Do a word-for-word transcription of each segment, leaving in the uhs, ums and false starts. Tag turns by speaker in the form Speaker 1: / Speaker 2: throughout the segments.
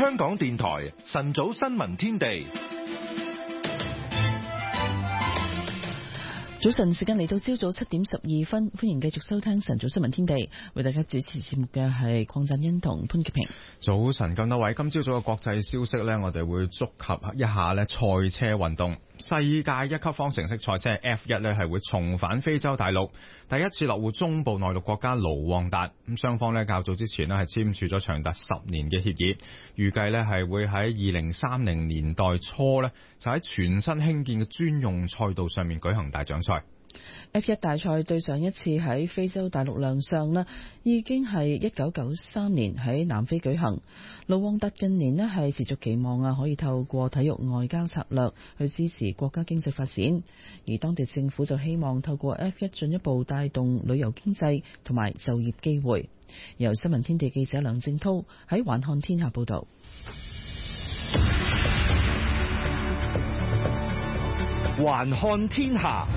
Speaker 1: 香港電台晨早新聞天地。
Speaker 2: 早晨時間嚟到朝早七點十二分，歡迎繼續收聽晨早新聞天地，為大家主持節目嘅係鄺振欣同潘潔平。
Speaker 3: 早晨咁多位，今朝早嘅國際消息呢，我哋會觸及一下呢賽車運動。世界一級方程式賽車 F 一 呢係會重返非洲大陸，第一次落戶中部內陸國家盧旺達。咁雙方呢較早之前呢係簽署咗長達十年嘅協議，預計呢係會喺二零三零年代初呢就喺全新興建嘅專用賽道上面舉行大獎賽。
Speaker 2: F 一 大賽對上一次喺非洲大陸亮相呢，已經係一九九三年喺南非舉行。盧旺達近年呢係持續期望啊，可以透過體育外交策略去支持國家經濟發展，而當地政府就希望透過 F 一 進一步帶動旅遊經濟同埋就業機會。由新聞天地記者梁正濤喺環看天下報道。
Speaker 4: 環看天下。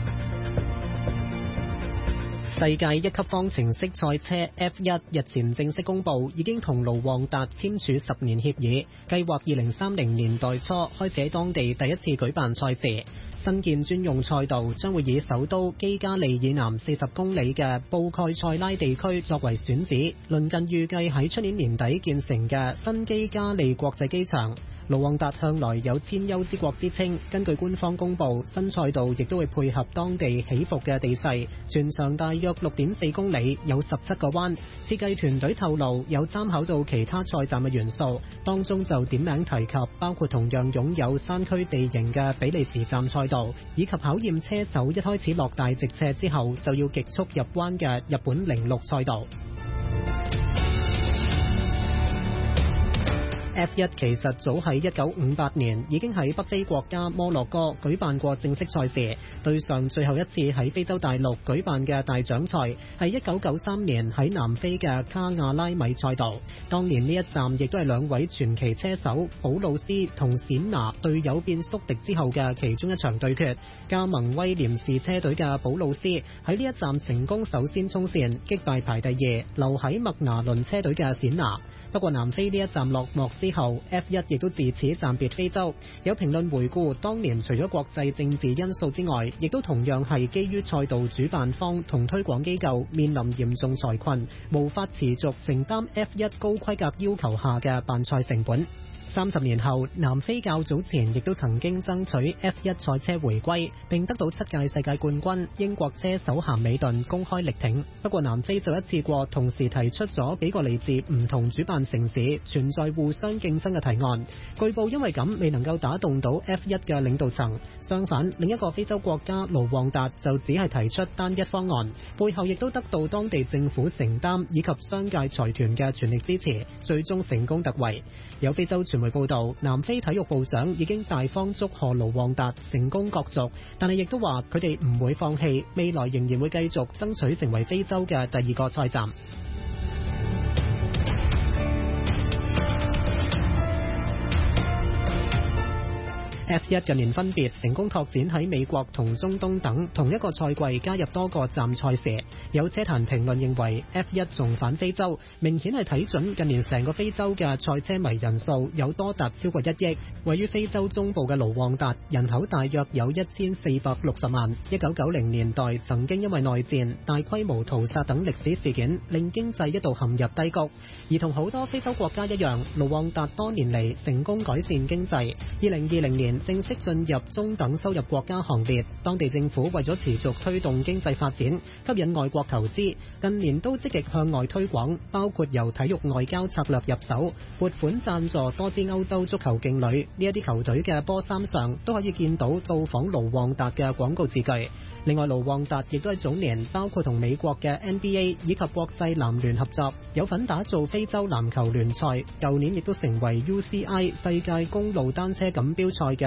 Speaker 4: 世界一級方程式賽車 F 一 日前正式公布，已經同盧旺達簽署十年協議，計劃二零三零年代初開始喺當地第一次舉辦賽事。新建專用賽道將會以首都基加利以南四十公里嘅布蓋塞拉地區作為選址，鄰近預計喺出年年底建成嘅新基加利國際機場。盧旺達向來有千優之國之稱，根據官方公布，新賽道亦都會配合當地起伏嘅地勢，全長大約六點四公里，有十七個彎。設計團隊透露，有參考到其他賽站嘅元素，當中就點名提及包括同樣擁有山區地形嘅比利時站賽道，以及考驗車手一開始落大直斜之後就要極速入彎嘅日本零六賽道。F 一 其實早喺一九五八年已經喺北非國家摩洛哥舉辦過正式賽事，對上最後一次喺非洲大陸舉辦嘅大獎賽係一九九三年喺南非嘅卡亞拉米賽道。當年呢一站亦都係兩位傳奇車手保魯斯同冼拿隊友變宿敵之後嘅其中一場對決。加盟威廉士車隊嘅保魯斯喺呢一站成功首先衝線，擊敗排第二留喺麥拿倫車隊嘅冼拿。不過南非呢一站落幕之後 F 一 亦都自此暫別非洲。有評論回顧，當年除咗國際政治因素之外，亦都同樣係基於賽道主辦方同推廣機構面臨嚴重財困，無法持續承擔 F 一 高規格要求下嘅辦賽成本。三十年後，南非較早前亦都曾經爭取 F 一 賽車回歸，並得到七屆世界冠軍英國車手咸美頓公開力挺。不過南非就一次過同時提出咗幾個嚟自唔同主辦城市存在互相競爭嘅提案，據報因為咁未能夠打動到 F 一 嘅領導層。相反，另一個非洲國家盧旺達就只係提出單一方案，背後亦都得到當地政府承擔以及商界財團嘅全力支持，最終成功突圍。有非洲傳媒報道，南非體育部長已經大方祝賀盧旺達成功角逐，但係亦都話佢哋唔會放棄，未來仍然會繼續爭取成為非洲嘅第二個賽站。F 一 近年分別成功拓展喺美國同中東等同一個賽季加入多個站賽事。有車壇評論認為 F 一 重返非洲，明顯係睇準近年成個非洲嘅賽車迷人數有多達超過一億。位於非洲中部嘅盧旺達人口大約有一千四百六十萬。一九九零年代曾經因為內戰、大規模屠殺等歷史事件，令經濟一度陷入低谷。而同好多非洲國家一樣，盧旺達多年嚟成功改善經濟。二零二零年正式進入中等收入國家行列。當地政府為咗持續推動經濟發展，吸引外國投資，近年都積極向外推廣，包括由體育外交策略入手，撥款贊助多支歐洲足球勁旅。呢一啲球隊嘅波衫上都可以見到到訪盧旺達嘅廣告字句。另外，盧旺達亦都喺早年包括同美國嘅 N B A 以及國際籃聯合作，有份打造非洲籃球聯賽。舊年亦都成為 U C I 世界公路單車錦標賽嘅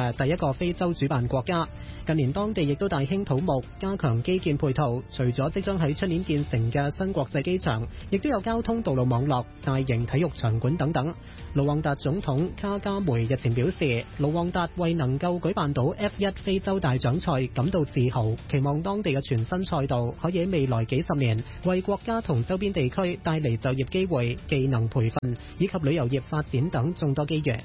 Speaker 4: 嘅第一個非洲主辦國家。近年當地亦都大興土木，加強基建配套，除咗即將喺出年建成嘅新國際機場，亦都有交通道路網絡、大型體育場館等等。盧旺達總統卡加梅日前表示，盧旺達為能夠舉辦到 F 一 非洲大獎賽感到自豪，期望當地嘅全新賽道可以喺未來幾十年為國家同周邊地區帶嚟就業機會、技能培訓以及旅遊業發展等眾多機遇。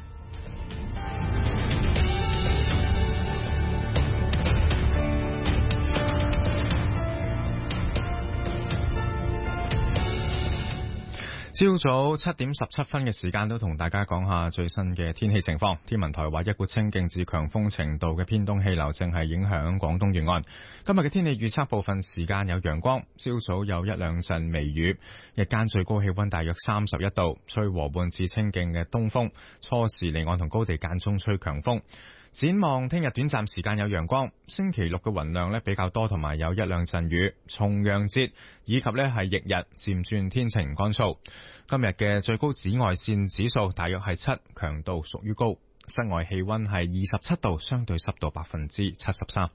Speaker 3: 朝早七點十七分嘅時間，都同大家講下最新嘅天氣情況。天文台話，一股清勁至強風程度嘅偏東氣流正係影響廣東沿岸。今日嘅天氣預測，部分時間有陽光，朝早有一兩陣微雨，日間最高氣溫大約三十一度，吹和緩至清勁嘅東風，初時離岸同高地間中吹強風。展望聽日短暫時間有陽光，星期六嘅雲量呢比較多，同埋有一兩陣雨。重陽節以及呢係翌日漸轉天晴乾燥。今日嘅最高紫外線指數大約係七，強度屬於高。室外氣溫係二十七度，相對濕度百分之七十三。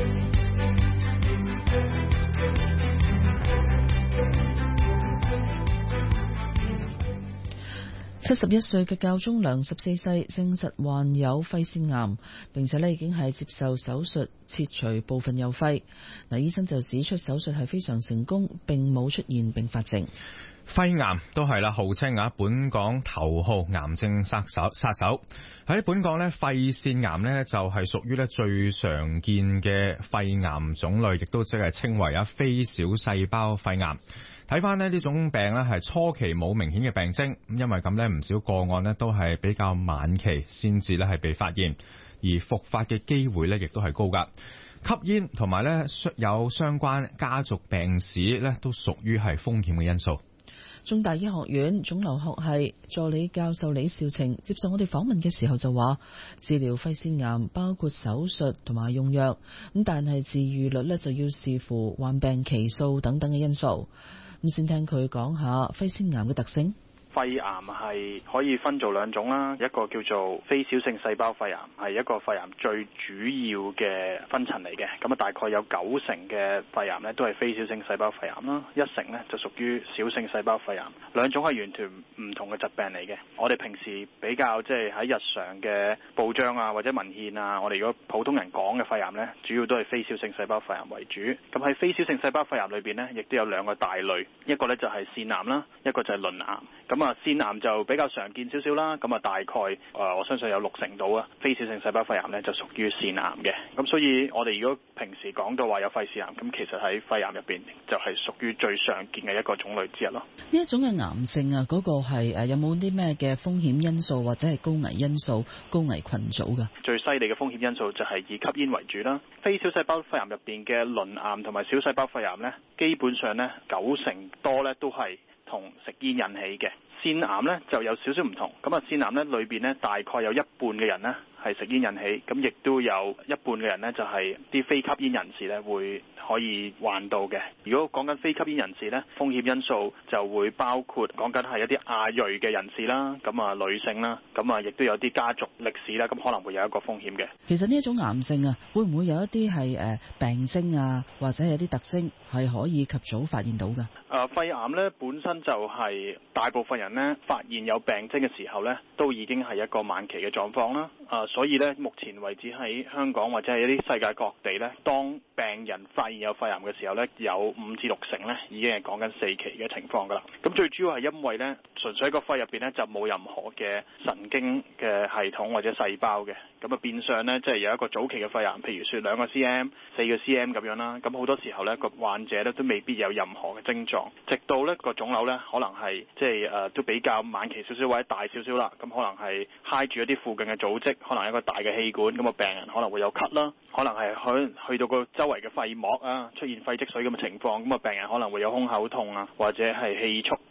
Speaker 2: 七十一歲嘅教宗良十四世證實患有肺腺癌，並且咧已經係接受手術切除部分右肺。嗱，醫生就指出手術係非常成功，並冇出現併發症。
Speaker 3: 肺癌都係啦，號稱啊本港頭號癌症殺手。殺手喺本港咧，肺腺癌咧就係屬於咧最常見嘅肺癌種類，亦都即係稱為啊非小細胞肺癌。睇翻咧呢種病咧係初期冇明顯嘅病徵，咁因為咁咧唔少個案咧都係比較晚期先至咧係被發現，而復發嘅機會咧亦都係高噶。吸煙同埋咧有相關家族病史咧都屬於係風險嘅因素。
Speaker 2: 中大醫學院腫瘤學系助理教授李兆晴接受我哋訪問嘅時候就話，治療肺腺癌包括手術同埋用藥，咁但係治癒率咧就要視乎患病期數等等嘅因素。咁先聽佢講下肺腺癌嘅特性。
Speaker 5: 肺癌係可以分做兩種啦，一個叫做非小性細胞肺癌，係一個肺癌最主要嘅分層嚟嘅。咁啊，大概有九成嘅肺癌咧都係非小性細胞肺癌啦，一成咧就屬於小性細胞肺癌。兩種係完全唔同嘅疾病嚟嘅。我哋平時比較即係喺日常嘅報章啊或者文獻啊，我哋如果普通人講嘅肺癌咧，主要都係非小性細胞肺癌為主。咁喺非小性細胞肺癌裏邊咧，亦都有兩個大類，一個咧就係腺癌啦，一個就係鱗癌。咁啊，腺癌就比較常見少少啦，咁啊大概誒、呃、我相信有六成度啊，非小性細胞肺癌咧就屬於腺癌嘅。咁所以我哋如果平時講到話有肺腺癌，咁其實喺肺癌入邊就係屬於最常見嘅一個種類之一咯。
Speaker 2: 呢一種嘅癌症啊，嗰、那個係誒有冇啲咩嘅風險因素或者係高危因素、高危群組㗎？最犀利嘅風險因素就係以吸煙為主啦。非小細胞肺癌入邊嘅鱗癌同埋小細胞肺癌咧，基本上咧九成多咧都係同食煙引起嘅。腺癌咧就有少少唔同，咁啊腺癌咧裏邊咧大概有一半嘅人咧係食煙引起，咁亦都有一半嘅人咧就係啲非吸煙人士咧會可以患到嘅。如果講緊非吸煙人士咧，風險因素就會包括講緊係一啲亞裔嘅人士啦，咁啊女性啦，咁啊亦都有啲家族歷史啦，咁可能會有一個風險嘅。其實呢一種癌症啊，會唔會有一啲係誒病徵啊，或者係一啲特徵係可以及早發現到㗎？誒肺癌咧本身就係大部分人咧發現有病徵嘅時候咧，都已經係一個晚期嘅狀況啦。啊，所以咧目前為止喺香港或者係一啲世界各地咧，當病人發現有肺癌嘅時候咧，有五至六成咧已經係講緊四期嘅情況㗎啦。咁最主要係因為咧，純粹喺個肺入邊咧就冇任何嘅神經嘅系統或者細胞嘅，咁啊變相咧即係有一個早期嘅肺癌，譬如說兩個 cm、四個 cm 咁樣啦。咁好多時候咧個患者咧都未必有任何嘅症狀，直到咧個腫瘤咧可能係即係誒都比較晚期少少或者大少少啦，咁可能係揩住一啲附近嘅組織，可能一個大嘅氣管，咁個病人可能會有咳啦，可能係去去到個周圍嘅肺膜啊出現肺積水咁嘅情況，咁個病人可能會有胸口痛啊，或者係氣促。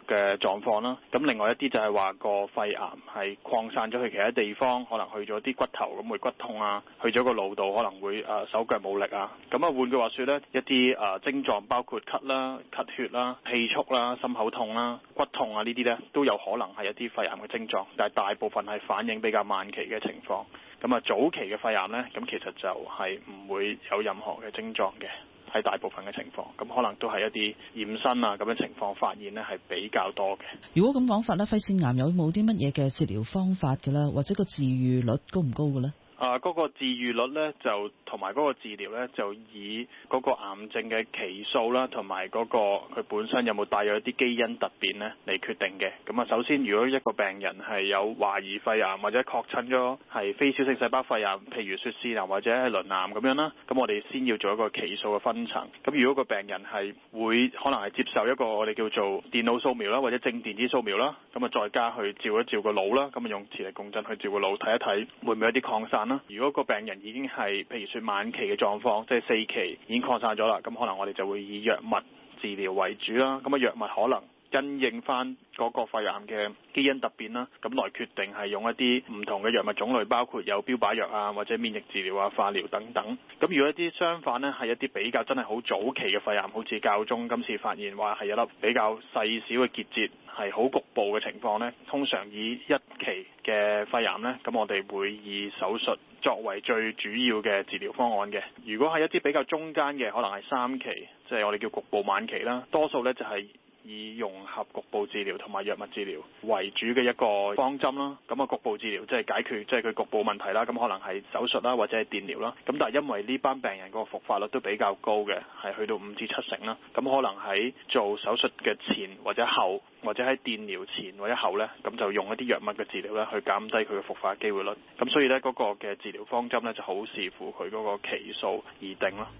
Speaker 5: 嘅狀況啦。咁另外一啲就係話個肺癌係擴散咗去其他地方，可能去咗啲骨頭咁會骨痛啊，去咗個腦度可能會誒手腳冇力啊。咁啊換句話說呢，一啲誒症狀包括咳啦、咳血啦、氣促啦、心口痛啦、骨痛啊呢啲呢，都有可能係一啲肺癌嘅症狀，但係大部分係反映比較晚期嘅情況。咁啊早期嘅肺癌呢，咁其實就係唔會有任何嘅症狀嘅。係大部分嘅情況，咁可能都係一啲驗身啊咁嘅情況發現呢係比較多嘅。
Speaker 2: 如果咁講法咧，肺腺癌有冇啲乜嘢嘅治療方法嘅咧，或者個治愈率高唔高嘅咧？
Speaker 5: 啊，嗰個治愈率咧就同埋嗰個治療咧就以嗰個癌症嘅期數啦，同埋嗰個佢本身有冇帶有一啲基因突變咧嚟決定嘅。咁啊，首先如果一個病人係有懷疑肺癌或者確診咗係非小性細胞肺癌，譬如說腺癌或者係鱗癌咁樣啦，咁我哋先要做一個期數嘅分層。咁如果個病人係會可能係接受一個我哋叫做電腦掃描啦，或者正電子掃描啦，咁啊再加去照一照個腦啦，咁啊用磁力共振去照個腦睇一睇會唔會有啲擴散。如果個病人已經係譬如說晚期嘅狀況，即係四期已經擴散咗啦，咁可能我哋就會以藥物治療為主啦。咁啊藥物可能因應翻嗰個肺癌嘅基因突變啦，咁來決定係用一啲唔同嘅藥物種類，包括有標靶藥啊，或者免疫治療啊、化療等等。咁如果一啲相反呢，係一啲比較真係好早期嘅肺癌，好似教宗今次發現話係一粒比較細小嘅結節，係好局部嘅情況呢，通常以一期嘅肺癌呢，咁我哋會以手術作為最主要嘅治療方案嘅。如果係一啲比較中間嘅，可能係三期，即係我哋叫局部晚期啦，多數呢就係以融合局部治療同埋藥物治療為主嘅一個方針啦。咁啊，局部治療即係解決即係佢局部問題啦，咁可能係手術啦或者係電療啦。咁但係因為呢班病人個復發率都比較高嘅，係去到五至七成啦。咁可能喺做手術嘅前或者後，或者喺電療前或者後呢，咁就用一啲藥物嘅治療咧，去減低佢嘅復發機會率。咁所以呢，嗰個嘅治療方針呢，就好視乎佢嗰個期數而定啦。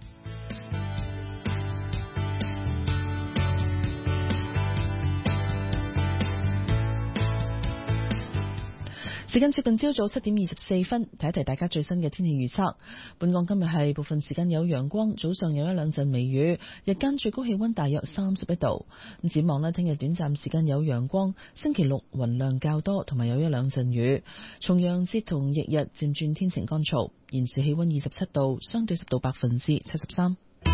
Speaker 2: 時間接近朝早七點二十四分，提一提大家最新嘅天氣預測。本港今日係部分時間有陽光，早上有一兩陣微雨，日間最高氣溫大約三十一度。咁展望呢，聽日短暫時間有陽光，星期六雲量較多，同埋有一兩陣雨。重陽節同翌日漸轉天晴乾燥。現時氣溫二十七度，相對濕度百分之七十三。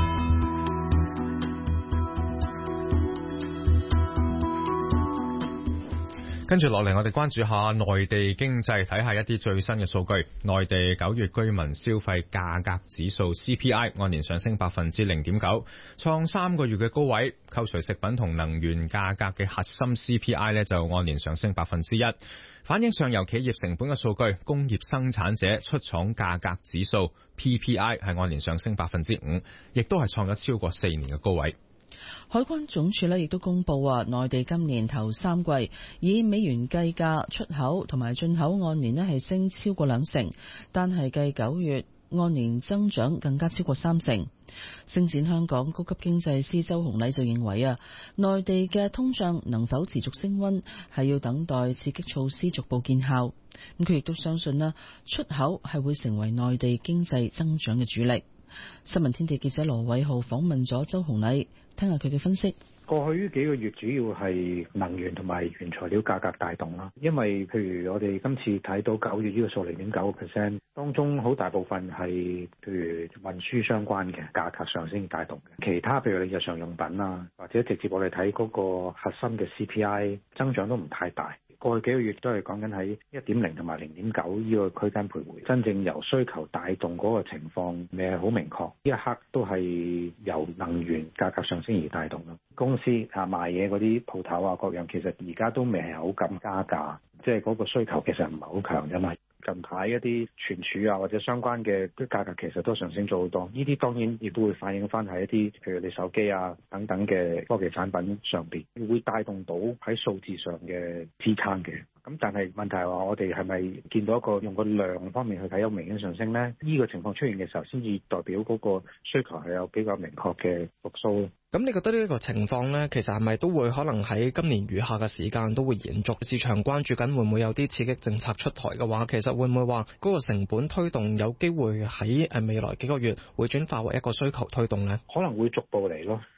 Speaker 3: 跟住落嚟，我哋關注下內地經濟，睇下一啲最新嘅數據。內地九月居民消費價格指數 C P I 按年上升百分之零點九，創三個月嘅高位。扣除食品同能源價格嘅核心 C P I 呢，就按年上升百分之一。反映上游企業成本嘅數據，工業生產者出廠價格指數 P P I 係按年上升百分之五，亦都係創咗超過四年嘅高位。
Speaker 2: 海關總署呢亦都公布啊，內地今年頭三季以美元計價出口同埋進口按年呢係升超過兩成，但係計九月按年增長更加超過三成。星展香港高級經濟師周洪禮就認為啊，內地嘅通脹能否持續升溫係要等待刺激措施逐步見效。咁佢亦都相信啦，出口係會成為內地經濟增長嘅主力。新聞天地記者羅偉浩訪問咗周洪禮，聽下佢嘅分析。
Speaker 6: 過去呢幾個月主要係能源同埋原材料價格帶動啦，因為譬如我哋今次睇到九月呢個數零點九個 percent，當中好大部分係譬如運輸相關嘅價格上升帶動嘅，其他譬如你日常用品啊，或者直接我哋睇嗰個核心嘅 C P I 增長都唔太大。過去幾個月都係講緊喺一點零同埋零點九呢個區間徘徊，真正由需求帶動嗰個情況未係好明確。呢一刻都係由能源價格上升而帶動咯。公司啊賣嘢嗰啲鋪頭啊各樣，其實而家都未係好敢加價，即係嗰個需求其實唔係好強啫嘛。近排一啲存儲啊或者相關嘅價格其實都上升咗好多，呢啲當然亦都會反映翻喺一啲譬如你手機啊等等嘅科技產品上邊，會帶動到喺數字上嘅支撐嘅。咁但係問題係話，我哋係咪見到一個用個量方面去睇有明顯上升呢？呢個情況出現嘅時候，先至代表嗰個需求係有比較明確嘅復甦。
Speaker 7: 咁你覺得呢個情況呢，其實係咪都會可能喺今年餘下嘅時間都會延續？市場關注緊會唔會有啲刺激政策出台嘅話，其實會唔會話嗰個成本推動有機會喺誒未來幾個月會轉化為一個需求推動呢？
Speaker 6: 可能會逐步嚟咯。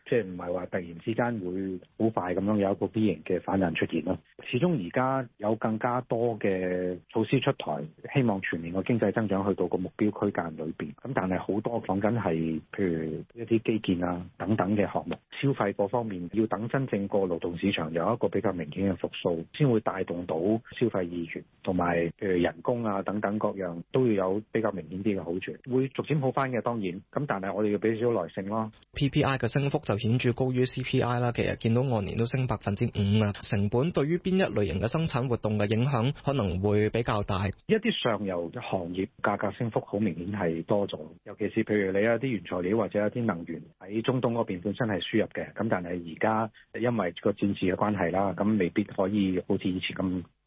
Speaker 6: 即係唔係話突然之間會好快咁樣有一個 V 型嘅反彈出現咯。始終而家有更加多嘅措施出台，希望全年個經濟增長去到個目標區間裏邊。咁但係好多講緊係譬如一啲基建啊等等嘅項目，消費嗰方面要等真正個勞動市場有一個比較明顯嘅復甦，先會帶動到消費意願，同埋譬如人工啊等等各樣都要有比較明顯啲嘅好處，會逐漸好翻嘅當然。咁但係我哋要俾少少耐性咯。
Speaker 7: P P I 嘅升幅就顯著高於 C P I 啦，其實見到按年都升百分之五啊。成本對於邊一類型嘅生產活動嘅影響可能會比較大。
Speaker 6: 一啲上游嘅行業價格升幅好明顯係多咗，尤其是譬如你有啲原材料或者有啲能源喺中東嗰邊本身係輸入嘅，咁但係而家因為個戰事嘅關係啦，咁未必可以好似以前咁